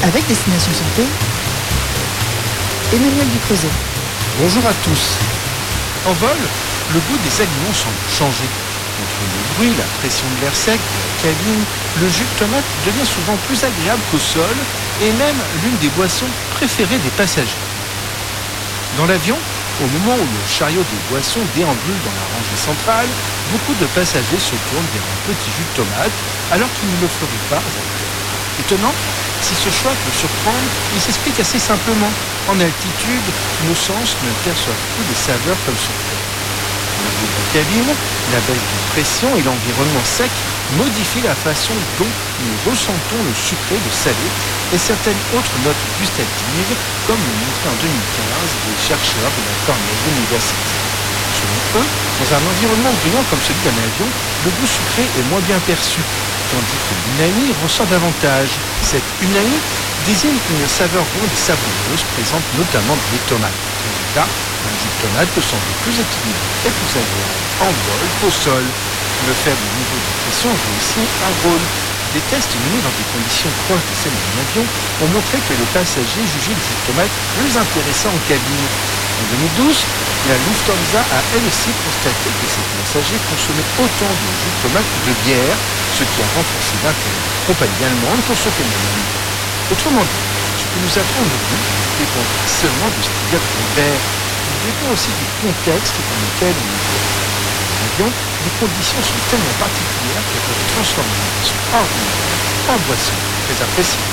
Avec Destination Santé, Emmanuel Ducreuset. Bonjour à tous. En vol, le goût des aliments semble changer. Entre le bruit, la pression de l'air sec, la cabine, le jus de tomate devient souvent plus agréable qu'au sol et même l'une des boissons préférées des passagers. Dans l'avion, au moment où le chariot des boissons déambule dans la rangée centrale, beaucoup de passagers se tournent vers un petit jus de tomate alors qu'ils ne le feraient pas ailleurs. Étonnant, si ce choix peut surprendre, il s'explique assez simplement. En altitude, nos sens ne perçoivent plus les saveurs comme sur Terre. Au niveau de la cabine, la baisse de pression et l'environnement sec modifient la façon dont nous ressentons le sucré, le salé et certaines autres notes gustatives, comme le montraient en 2015 les chercheurs de la Cornell University. Selon eux, dans un environnement bruyant comme celui d'un avion, le goût sucré est moins bien perçu, tandis que l'unami ressort davantage. Cette unami désigne une saveur ronde et savoureuse présente notamment dans les tomates. Résultat, un jus de tomate peut sembler plus équilibré et plus agréable en vol qu'au sol. Le faible niveau de pression joue aussi un rôle. Des tests menés dans des conditions proches de celles d'un avion ont montré que les passagers jugeaient le jus de tomate plus intéressant en cabine. En 2012, la Lufthansa a elle aussi constaté que ses passagers consommaient autant de jus de tomate que de bière, ce qui a renforcé l'intérêt de la compagnie allemande pour ce phénomène. Autrement dit, ce que nous avons aujourd'hui dépend pas seulement de ce qu'il y a dans le verre, il dépend aussi du contexte dans lequel on vit. En avion, les conditions sont tellement particulières qu'elles peuvent transformer une boisson ordinaire en boisson très appréciée.